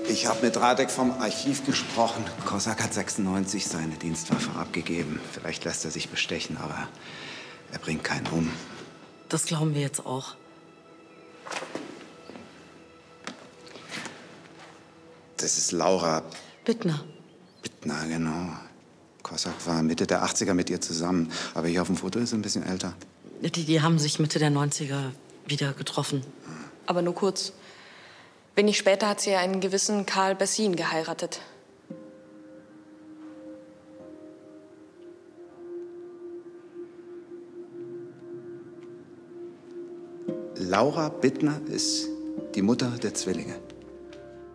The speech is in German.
Ich habe mit Radek vom Archiv gesprochen. Korsak hat 96 seine Dienstwaffe abgegeben. Vielleicht lässt er sich bestechen, aber er bringt keinen um. Das glauben wir jetzt auch. Das ist Laura Bittner. Bittner, genau. Korsak war Mitte der 80er mit ihr zusammen. Aber hier auf dem Foto ist sie ein bisschen älter. Die haben sich Mitte der 90er wieder getroffen. Aber nur kurz. Wenig später hat sie einen gewissen Karl Bessin geheiratet. Laura Bittner ist die Mutter der Zwillinge.